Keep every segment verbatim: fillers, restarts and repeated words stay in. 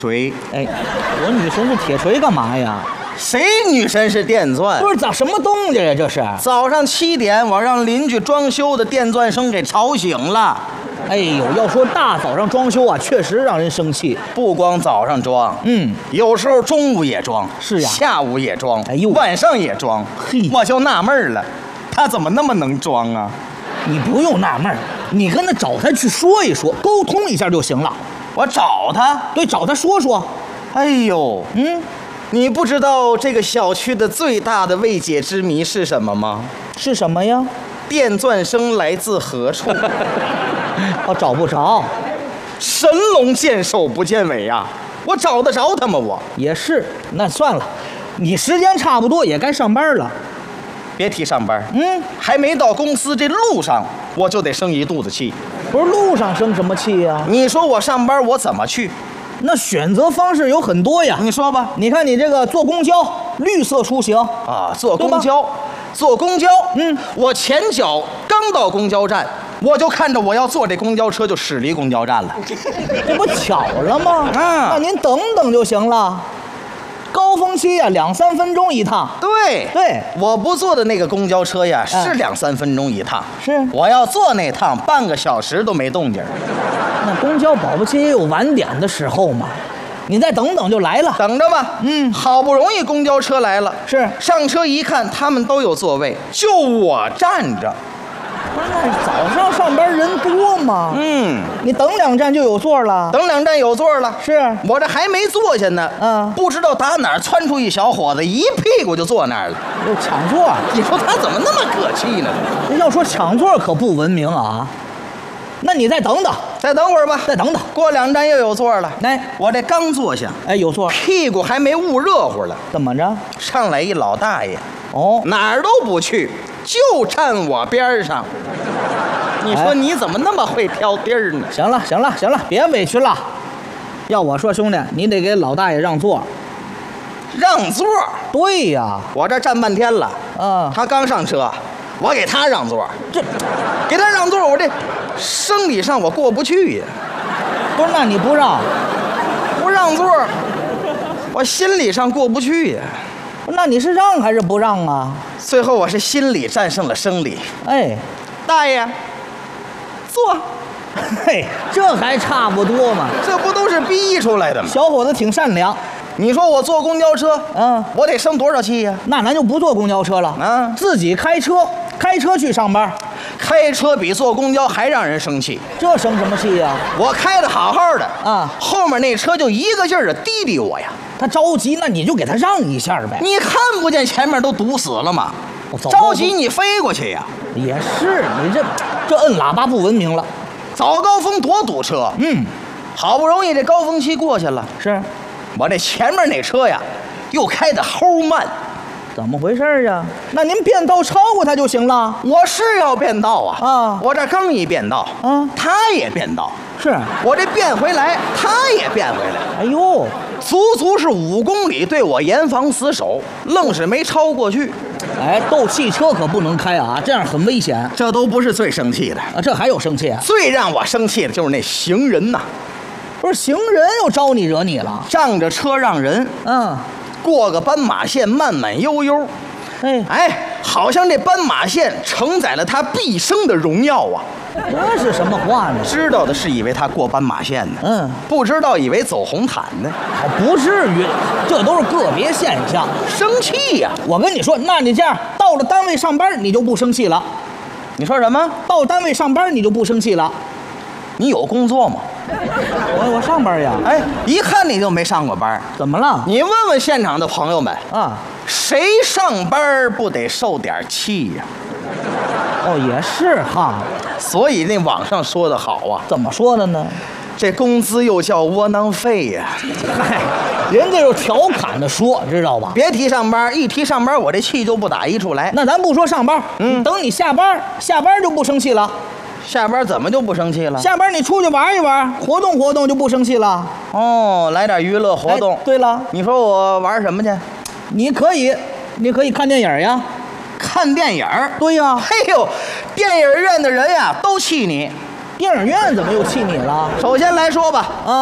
锤。 哎，我女神是铁锤干嘛呀？ 谁女神是电钻？ 不是咋什么动静呀？这是早上七点，我让邻居装修的电钻声给吵醒了。 哎呦，要说大早上装修啊，确实让人生气。 不光早上装， 嗯， 有时候中午也装， 是呀， 下午也装， 哎呦， 晚上也装。 嘿， 我就纳闷了，他怎么那么能装啊？ 你不用纳闷，你跟他找他去说一说，沟通一下就行了。 我找他， 对，找他说说。 哎呦， 嗯， 你不知道这个小区的最大的未解之谜是什么吗？ 是什么呀？ 电钻声来自何处？ 哦，找不着。 神龙见首不见尾啊！我找得着他吗？我也是。那算了，你时间差不多也该上班了。 别提上班， 嗯， 还没到公司这路上，我就得生一肚子气。 不是路上生什么气呀？ 你说我上班我怎么去？ 那选择方式有很多呀。 你说吧。 你看你这个坐公交，绿色出行啊，坐公交，坐公交。 嗯， 我前脚刚到公交站，我就看着我要坐这公交车就驶离公交站了。 这不巧了吗？ 啊， 那您等等就行了。高峰期呀、啊，两三分钟一趟。 对对， 我不坐的那个公交车呀，是两三分钟一趟。 是， 我要坐那趟，半个小时都没动静。 那公交保不齐也有晚点的时候嘛，你再等等就来了。 等着吧。 嗯， 好不容易公交车来了， 是上车一看，他们都有座位，就我站着。 不是，那早上上班人多吗？ 嗯， 你等两站就有座了。 等两站有座了。 是我这还没坐下呢， 嗯， 不知道打哪儿窜出一小伙子，一屁股就坐那儿了。 又抢座， 你说他怎么那么可气呢？ 要说抢座可不文明啊。那你再等等， 再等会儿吧， 再等等， 过两站又有座了。 来， 我这刚坐下， 哎，有座， 屁股还没捂热乎了， 怎么着？ 上来一老大爷， 哦， 哪儿都不去，就站我边上。你说你怎么那么会挑地儿呢？ 行了，行了，行了，别委屈了。要我说，兄弟，你得给老大爷让座。 让座？ 对呀， 我这站半天了， 嗯， 他刚上车，我给他让座， 这给他让座，我这生理上我过不去呀。 不是，那你不让， 不让座，我心理上过不去呀。 那你是让还是不让啊？ 最后我是心理战胜了生理。 哎， 大爷，坐。 嘿，这还差不多嘛， 这不都是逼出来的吗？ 小伙子挺善良。 你说我坐公交车， 嗯， 我得生多少气呀？ 那咱就不坐公交车了， 啊， 自己开车，开车去上班。 开车比坐公交还让人生气， 这生什么气呀？ 我开的好好的啊， 后面那车就一个劲儿的滴滴我呀。 他着急，那你就给他让一下呗。 你看不见前面都堵死了吗？ 我走着急你飞过去呀。 也是，你这这摁喇叭不文明了。 早高峰多堵车， 嗯， 好不容易这高峰期过去了， 是我这前面那车呀，又开得齁慢。 怎么回事呀？那您变道超过他就行了。 我是要变道啊！ 啊， 我这刚一变道， 啊， 他也变道， 是我这变回来，他也变回来。 哎呦， 足足是五公里对我严防死守，愣是没超过去。 哎，斗汽车可不能开啊，这样很危险。 这都不是最生气的啊，这还有生气啊？ 最让我生气的就是那行人呐！ 不是行人又招你惹你了？ 仗着车让人， 嗯。 过个斑马线慢慢悠悠， 哎哎，好像这斑马线承载了他毕生的荣耀啊！ 这是什么话呢？ 知道的是以为他过斑马线呢， 嗯， 不知道以为走红毯呢。 还不至于，这都是个别现象。 生气呀！ 我跟你说，那你这样到了单位上班，你就不生气了。 你说什么？ 到单位上班你就不生气了？ 你有工作吗？ 我我上班呀。 哎，一看你就没上过班。 怎么了？ 你问问现场的朋友们啊， 谁上班不得受点气呀？ 哦，也是哈。 所以那网上说的好啊， 怎么说的呢？ 这工资又叫窝囊废呀。 嗨，人家就调侃的说，知道吧？ 别提上班，一提上班我这气就不打一处来。 那咱不说上班， 嗯， 等你下班，下班就不生气了。 下班怎么就不生气了？ 下班你出去玩一玩，活动活动就不生气了。 哦，来点娱乐活动。 哎、对了， 你说我玩什么去？ 你可以，你可以看电影呀。 看电影？ 对呀。 嘿呦，电影院的人呀都气你。 电影院怎么又气你了？ 首先来说吧， 啊，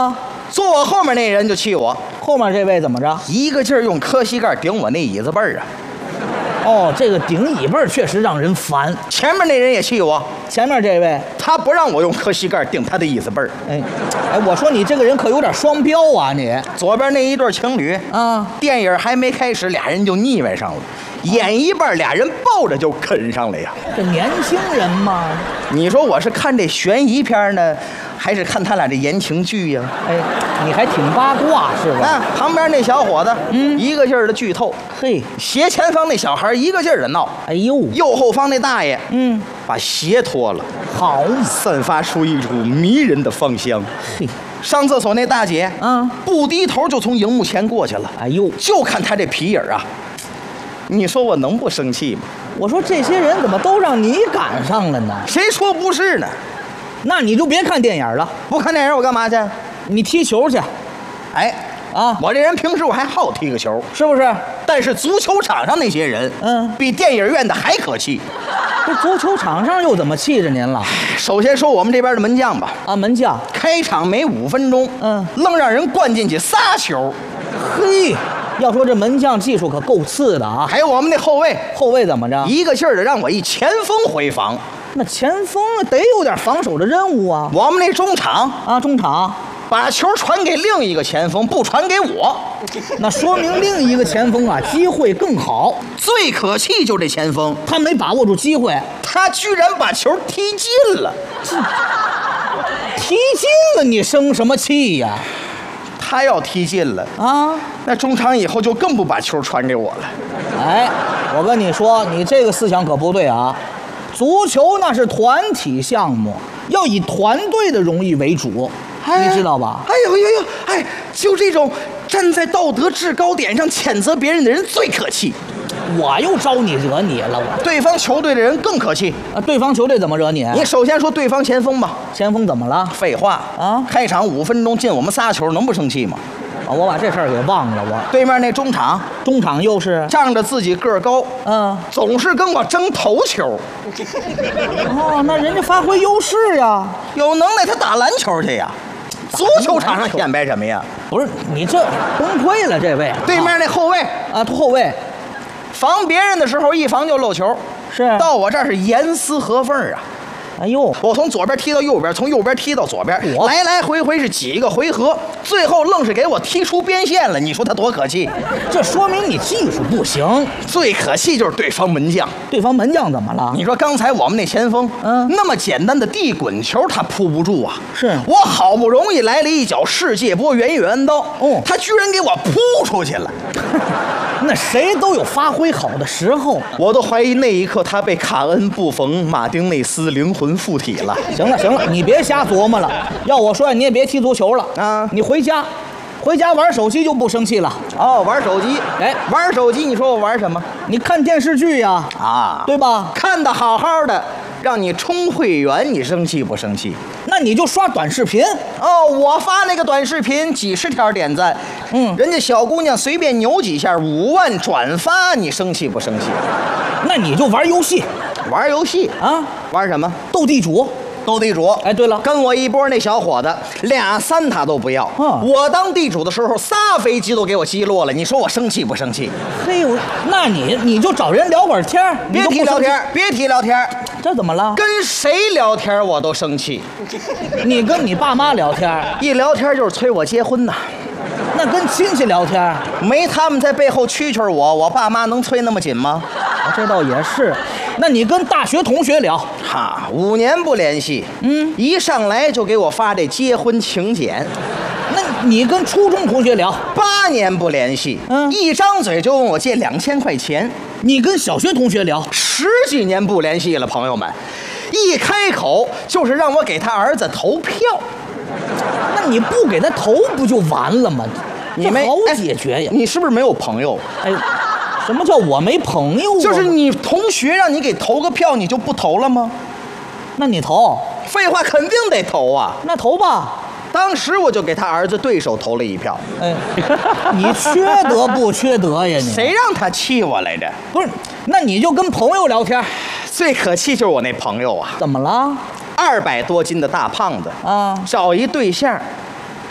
坐我后面那人就气我， 后面这位怎么着？ 一个劲儿用磕膝盖顶我那椅子背儿啊。 哦，这个顶椅背儿确实让人烦。 前面那人也气我， 前面这位， 他不让我用磕膝盖顶他的椅子背儿。 哎，哎，我说你这个人可有点双标啊你！ 左边那一对情侣啊， 电影还没开始，俩人就腻歪上了，演一半俩人抱着就啃上了呀。 这年轻人嘛， 你说我是看这悬疑片呢，还是看他俩这言情剧呀？ 哎，你还挺八卦是吧？ 啊，旁边那小伙子，嗯，一个劲儿的剧透。 嘿， 斜前方那小孩一个劲儿的闹。 哎呦， 右后方那大爷， 嗯， 把鞋脱了， 好， 散发出一股迷人的芳香。 嘿， 上厕所那大姐， 嗯， 不低头就从荧幕前过去了。 哎呦， 就看他这皮影啊，你说我能不生气吗？ 我说这些人怎么都让你赶上了呢？ 谁说不是呢？ 那你就别看电影了， 不看电影我干嘛去？ 你踢球去， 哎， 啊， 我这人平时我还好踢个球， 是不是？ 但是足球场上那些人， 嗯， 比电影院的还可气。 这足球场上又怎么气着您了？ 首先说我们这边的门将吧， 啊，门将， 开场没五分钟， 嗯， 愣让人灌进去仨球。 嘿，要说这门将技术可够次的啊！ 还有我们那后卫， 后卫怎么着？ 一个劲儿的让我一前锋回防。 那前锋得有点防守的任务啊！ 我们那中场啊，中场把球传给另一个前锋，不传给我， 那说明另一个前锋啊机会更好。 最可气就这前锋， 他没把握住机会， 他居然把球踢进了。 踢进了，你生什么气呀？ 他要踢进了啊， 那中场以后就更不把球传给我了。 哎，我跟你说，你这个思想可不对啊！足球那是团体项目，要以团队的荣誉为主， 哎、 你知道吧？ 哎呦呦呦，哎，就这种站在道德制高点上谴责别人的人最可气。 我又招你惹你了，我对方球队的人更可气。 啊，对方球队怎么惹你？ 你首先说对方前锋吧。 前锋怎么了？ 废话啊！ 开场五分钟进我们仨球，能不生气吗？ 啊，我把这事儿给忘了。我对面那中场， 中场又是仗着自己个儿高， 嗯， 总是跟我争头球。 哦，那人家发挥优势呀， 有能耐他打篮球去呀，足球场上显摆什么呀？ 不是你这崩溃了，这位对面那后卫啊，后卫防别人的时候一防就漏球， 是到我这儿是严丝合缝啊。 哎呦， 我从左边踢到右边，从右边踢到左边， 我来来回回是几个回合，最后愣是给我踢出边线了。你说他多可气？ 这说明你技术不行。 最可气就是对方门将。 对方门将怎么了？ 你说刚才我们那前锋， 嗯， 那么简单的地滚球他扑不住啊。 是我好不容易来了一脚世界波圆圆刀， 哦， 他居然给我扑出去了。 那谁都有发挥好的时候， 我都怀疑那一刻他被卡恩布冯马丁内斯灵魂附体了。 行了行了，你别瞎琢磨了。要我说，你也别踢足球了啊！ 你回家，回家玩手机就不生气了。 哦，玩手机， 哎， 玩手机，你说我玩什么？ 你看电视剧呀， 啊， 对吧？ 看得好好的，让你充会员，你生气不生气？ 那你就刷短视频。 哦，我发那个短视频几十条点赞， 嗯， 人家小姑娘随便扭几下五万转发，你生气不生气？ 那你就玩游戏， 玩游戏啊？ 玩什么？ 斗地主。 斗地主。 哎，对了， 跟我一波那小伙子，俩三他都不要。 嗯， 我当地主的时候，仨飞机都给我击落了。你说我生气不生气？ 嘿呦，那你你就找人聊会儿天儿， 别提聊天，别提聊天。 这怎么了？ 跟谁聊天我都生气。 你跟你爸妈聊天， 一聊天就是催我结婚呐。 那跟亲戚聊天， 没他们在背后蛐蛐我，我爸妈能催那么紧吗？ 啊，这倒也是。那你跟大学同学聊， 哈，五年不联系， 嗯， 一上来就给我发这结婚请柬。 那你跟初中同学聊， 八年不联系， 嗯， 一张嘴就问我借两千块钱。 你跟小学同学聊， 十几年不联系了，朋友们，一开口就是让我给他儿子投票。 那你不给他投不就完了吗？ 你没好解决呀？ 你是不是没有朋友？ 哎，什么叫我没朋友啊？ 就是你同学让你给投个票，你就不投了吗？ 那你投？ 废话，肯定得投啊！ 那投吧。 当时我就给他儿子对手投了一票。 哎，你缺德不缺德呀你？ 谁让他气我来着？ 不是，那你就跟朋友聊天。 最可气就是我那朋友啊！ 怎么了？ 二百多斤的大胖子啊， 找一对象，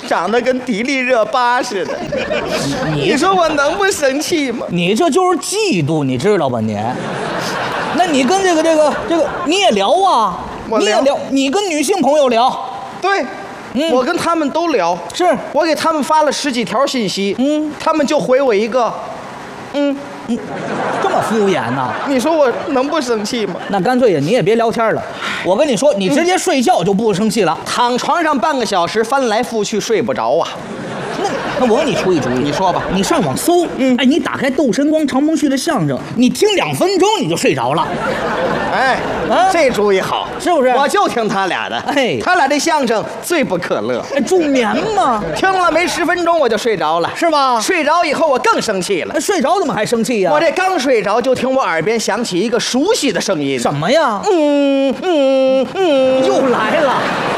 长得跟迪丽热巴似的。 你你说我能不生气吗？ 你这就是嫉妒，你知道吧你？那你跟这个这个这个你也聊啊？ 我聊你也聊，你跟女性朋友聊， 对， 嗯我跟他们都聊， 是我给他们发了十几条信息， 嗯， 他们就回我一个，嗯， 这么敷衍呐？ 你说我能不生气吗？ 那干脆也你也别聊天了，我跟你说，你直接睡觉就不生气了。 躺床上半个小时，翻来覆去睡不着啊。 那那我给你出一主意， 你说吧， 你上网搜，嗯，哎，你打开窦神光、常鹏旭的相声，你听两分钟你就睡着了。 哎， 啊这主意好， 是不是我就听他俩的， 哎他俩这相声最不可乐， 哎，助眠嘛， 听了没十分钟我就睡着了， 是吧？ 睡着以后我更生气了哎，，睡着怎么还生气呀、 我这刚睡着就听我耳边响起一个熟悉的声音， 什么呀？ 嗯嗯嗯， 又来了。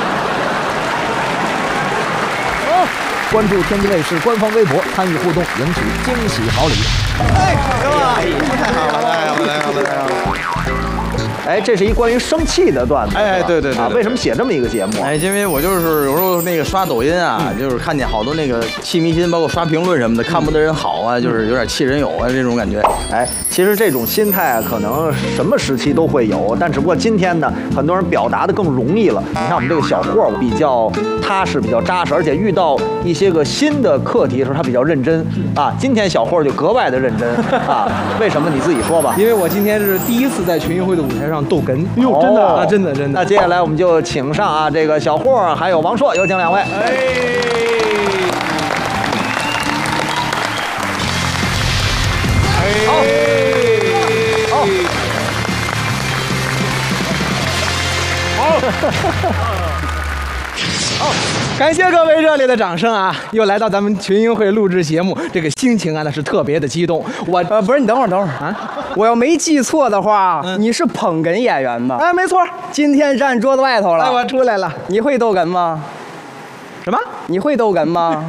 关注天津卫视官方微博，参与互动，赢取惊喜好礼。 哎，行吧，太好了，太好了，太好了，太好了。 哎，这是一关于生气的段子。 哎是吧啊， 对对对对为什么写这么一个节目？ 哎，因为我就是有时候那个刷抖音啊，就是看见好多那个气迷心，包括刷评论什么的，看不得人好啊，就是有点气人友啊这种感觉。 哎，其实这种心态啊，可能什么时期都会有，但只不过今天呢，很多人表达的更容易了。你看我们这个小霍比较踏实，比较扎实，而且遇到一些个新的课题的时候，他比较认真啊。今天小霍就格外的认真啊，为什么你自己说吧？ 因为我今天是第一次在群益会的舞台上逗哏， 哟真的啊，真的真的。 那接下来我们就请上啊，这个小霍还有王朔，有请两位。 哎， 好， 感谢各位热烈的掌声啊！又来到咱们群英会录制节目，这个心情啊那是特别的激动。我呃，不是，你等会儿，等会儿啊！我要没记错的话，你是捧哏演员吧？ 哎，没错， 今天站桌子外头了。 哎，我出来了。 你会逗哏吗？ 什么？ 你会逗哏吗？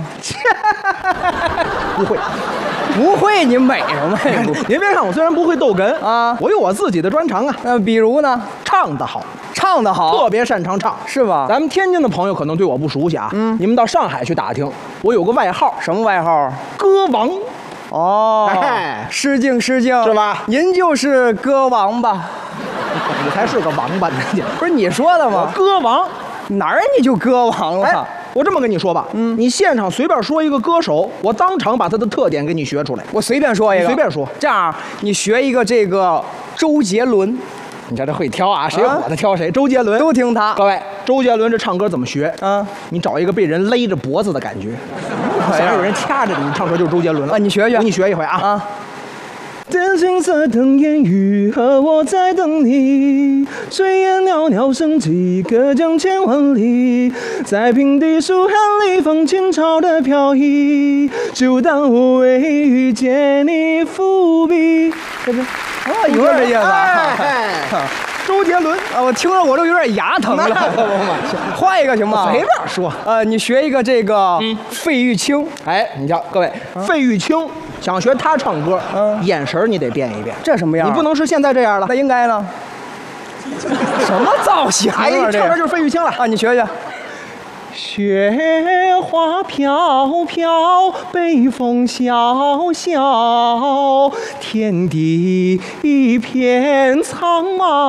不会。 不会，你美什么呀？ 您别看我虽然不会逗哏啊我有我自己的专长啊， 呃，比如呢， 唱得好， 唱得好， 特别擅长唱。 是吧？ 咱们天津的朋友可能对我不熟悉啊， 嗯你们到上海去打听，我有个外号什么外号？ 歌王。 哦， 哎失敬失敬， 是吧您就是歌王吧？ 你才是个王八呢！你不是你说的我吗？ 歌王。 哪儿你就歌王了？ 哎，我这么跟你说吧，嗯，你现场随便说一个歌手，我当场把他的特点给你学出来。 我随便说一个， 你随便说这样，你学一个这个周杰伦， 你这这会挑啊，谁火的挑谁。周杰伦都听他。 各位，周杰伦这唱歌怎么学？ 啊你找一个被人勒着脖子的感觉，想让有人掐着你，你唱歌就是周杰伦了。 啊你学学我给你学一回啊。 啊， 电信色等烟雨，和我在等你。炊烟袅袅升起，隔江千万里。在平地书汉里放前朝的飘逸，就当我未遇见你伏笔。这不， 哦，有点这意思啊。 哎，周杰伦啊，我听着我都有点牙疼了。换一个行吗？ 随便说。 呃，你学一个这个费玉清， 哎，你瞧，各位，费玉清想学他唱歌，眼神你得变一变， 这什么样？ 你不能是现在这样了那。应该呢？什么造型啊？ 哎， 这唱歌就是费玉清了。 啊，你学学。 雪花飘飘，北风萧萧，天地一片苍茫